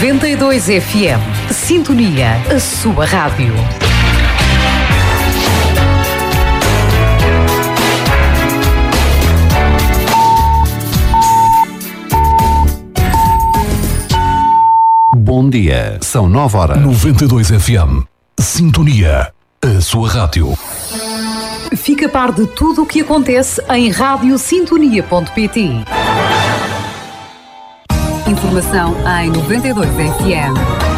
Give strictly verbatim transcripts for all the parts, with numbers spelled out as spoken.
noventa e dois F M. Sintonia, a sua rádio. Bom dia, são nove horas. noventa e dois F M. Sintonia, a sua rádio. Fica a par de tudo o que acontece em rádio sintonia ponto pt. Informação em noventa e dois F M.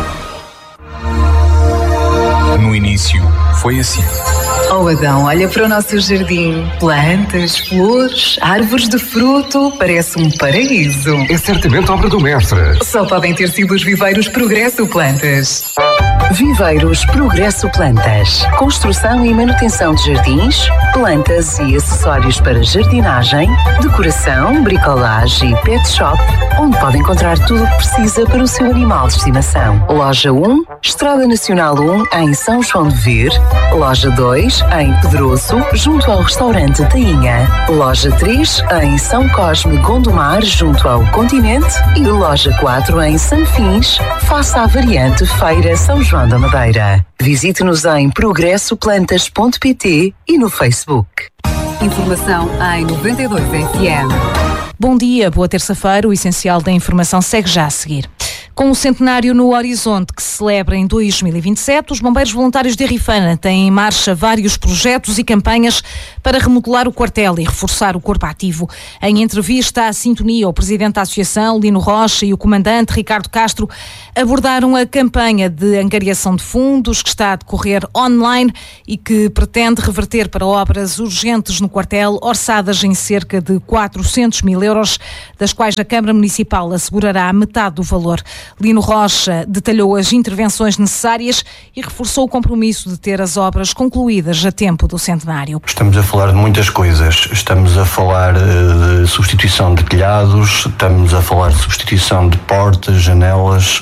No início, foi assim. Oh Adão, olha para o nosso jardim. Plantas, flores, árvores de fruto. Parece um paraíso. É certamente obra do mestre. Só podem ter sido os Viveiros Progresso Plantas. Viveiros Progresso Plantas. Construção e manutenção de jardins, plantas e acessórios para jardinagem, decoração, bricolagem e pet shop, onde pode encontrar tudo o que precisa para o seu animal de estimação. Loja um, Estrada Nacional um, em São João de Ver. Loja dois, em Pedroso, junto ao restaurante Tainha. Loja três, em São Cosme Gondomar, junto ao Continente. E loja quatro, em Sanfins, face à variante Feira São João da Madeira. Visite-nos em progresso plantas ponto pt e no Facebook. Informação em noventa e dois F M. Bom dia, boa terça-feira. O essencial da informação segue já a seguir. Com o centenário no horizonte que se celebra em dois mil e vinte e sete, os bombeiros voluntários de Rifana têm em marcha vários projetos e campanhas para remodelar o quartel e reforçar o corpo ativo. Em entrevista à Sintonia, o presidente da Associação, Lino Rocha, e o comandante Ricardo Castro abordaram a campanha de angariação de fundos que está a decorrer online e que pretende reverter para obras urgentes no quartel, orçadas em cerca de quatrocentos mil euros, das quais a Câmara Municipal assegurará metade do valor. Lino Rocha detalhou as intervenções necessárias e reforçou o compromisso de ter as obras concluídas a tempo do centenário. Estamos a falar de muitas coisas. Estamos a falar de substituição de telhados, estamos a falar de substituição de portas, janelas,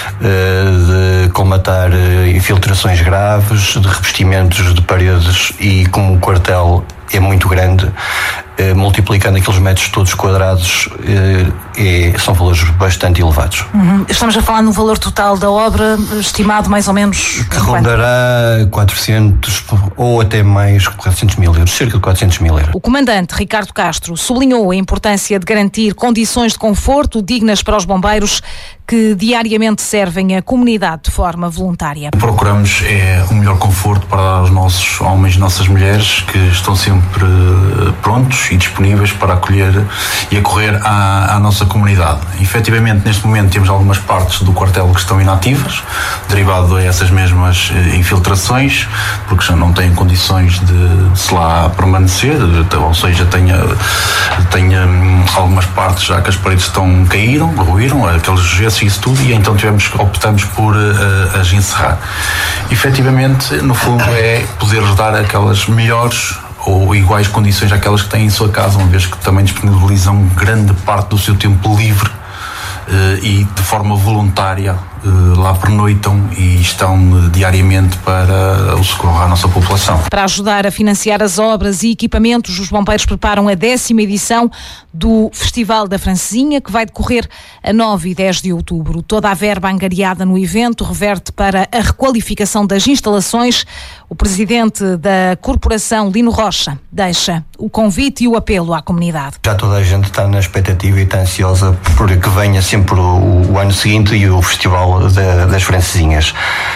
de colmatar infiltrações graves, de revestimentos de paredes, e como o quartel é muito grande, eh, multiplicando aqueles metros todos quadrados, eh, é, são valores bastante elevados. Uhum. Estamos a falar no valor total da obra, estimado mais ou menos... Que rondará quatrocentos ou até mais, quatrocentos mil euros, cerca de quatrocentos mil euros. O comandante Ricardo Castro sublinhou a importância de garantir condições de conforto dignas para os bombeiros que diariamente servem a comunidade de forma voluntária. Procuramos é, o melhor conforto para os nossos homens e nossas mulheres, que estão sempre prontos e disponíveis para acolher e acorrer à, à nossa comunidade. Efetivamente, neste momento temos algumas partes do quartel que estão inativas, derivado a essas mesmas infiltrações, porque já não têm condições de, de se lá permanecer, ou seja, tenha, tenha algumas partes já que as paredes estão, caíram, ruíram, aqueles gestos e isso tudo, e então tivemos, optamos por uh, as encerrar. Efetivamente, no fundo, é poder-lhes dar aquelas melhores ou iguais condições àquelas que têm em sua casa, uma vez que também disponibilizam grande parte do seu tempo livre uh, e de forma voluntária uh, lá pernoitam e estão uh, diariamente para o socorro à nossa população. Para ajudar a financiar as obras e equipamentos, os bombeiros preparam a décima edição do Festival da Francesinha, que vai decorrer a nove e dez de outubro. Toda a verba angariada no evento reverte para a requalificação das instalações. O presidente da corporação, Lino Rocha, deixa o convite e o apelo à comunidade. Já toda a gente está na expectativa e está ansiosa por que venha sempre o, o ano seguinte e o Festival da, das Francesinhas.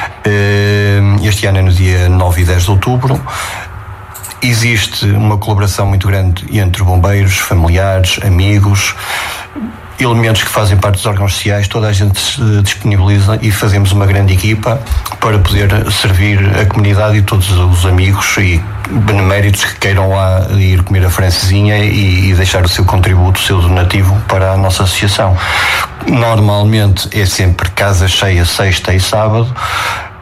Este ano é no dia nove e dez de outubro. Existe uma colaboração muito grande entre bombeiros, familiares, amigos, elementos que fazem parte dos órgãos sociais. Toda a gente se disponibiliza e fazemos uma grande equipa para poder servir a comunidade e todos os amigos e beneméritos que queiram lá ir comer a francesinha e, e deixar o seu contributo, o seu donativo para a nossa associação. Normalmente é sempre casa cheia, sexta e sábado.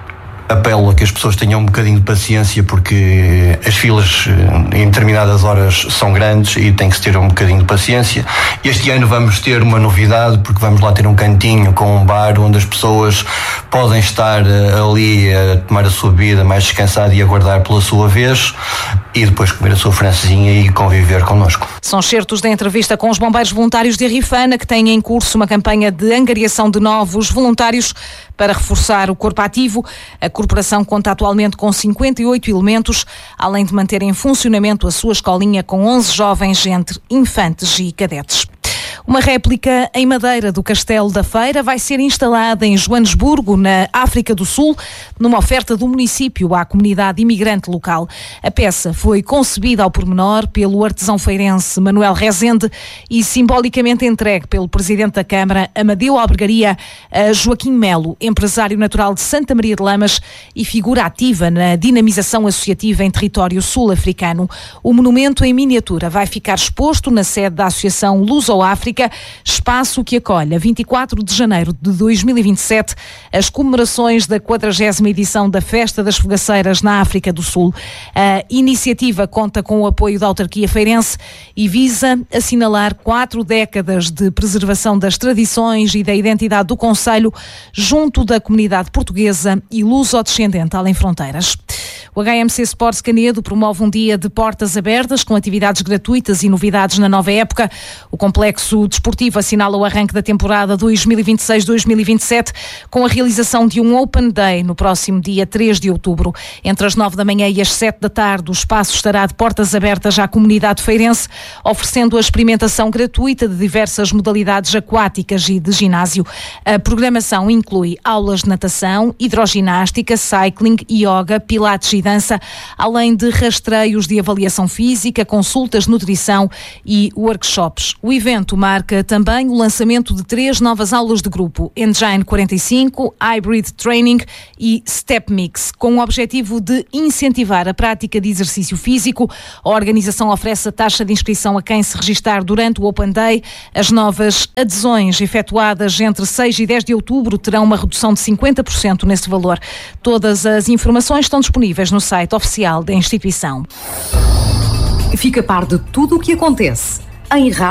apelo a que as pessoas tenham um bocadinho de paciência, porque as filas em determinadas horas são grandes e tem que se ter um bocadinho de paciência. Este ano vamos ter uma novidade, porque vamos lá ter um cantinho com um bar onde as pessoas podem estar ali a tomar a sua bebida mais descansada e aguardar pela sua vez e depois comer a sua francesinha e conviver connosco. São certos da entrevista com os bombeiros voluntários de Arrifana, que têm em curso uma campanha de angariação de novos voluntários para reforçar o corpo ativo. A corporação conta atualmente com cinquenta e oito elementos, além de manter em funcionamento a sua escolinha com onze jovens entre infantes e cadetes. Uma réplica em madeira do Castelo da Feira vai ser instalada em Joanesburgo, na África do Sul, numa oferta do município à comunidade imigrante local. A peça foi concebida ao pormenor pelo artesão feirense Manuel Rezende e simbolicamente entregue pelo Presidente da Câmara, Amadeu Albergaria, a Joaquim Melo, empresário natural de Santa Maria de Lamas e figura ativa na dinamização associativa em território sul-africano. O monumento em miniatura vai ficar exposto na sede da Associação Luso-África, espaço que acolhe a vinte e quatro de janeiro de dois mil e vinte e sete as comemorações da quadragésima edição da Festa das Fogaceiras na África do Sul. A iniciativa conta com o apoio da autarquia feirense e visa assinalar quatro décadas de preservação das tradições e da identidade do concelho junto da comunidade portuguesa e luso-descendente além fronteiras. O H M C Sports Canedo promove um dia de portas abertas com atividades gratuitas e novidades na nova época. O complexo desportivo assinala o arranque da temporada dois mil e vinte e seis dois mil e vinte e sete com a realização de um Open Day no próximo dia três de outubro. Entre as nove da manhã e as sete da tarde, o espaço estará de portas abertas à comunidade feirense, oferecendo a experimentação gratuita de diversas modalidades aquáticas e de ginásio. A programação inclui aulas de natação, hidroginástica, cycling, yoga, pilates e dança, além de rastreios de avaliação física, consultas de nutrição e workshops. O evento marca também o lançamento de três novas aulas de grupo, Engine quarenta e cinco, Hybrid Training e Step Mix, com o objetivo de incentivar a prática de exercício físico. A organização oferece a taxa de inscrição a quem se registar durante o Open Day. As novas adesões efetuadas entre seis e dez de outubro terão uma redução de cinquenta por cento nesse valor. Todas as informações estão disponíveis no site oficial da instituição. Fica a par de tudo o que acontece em rádio.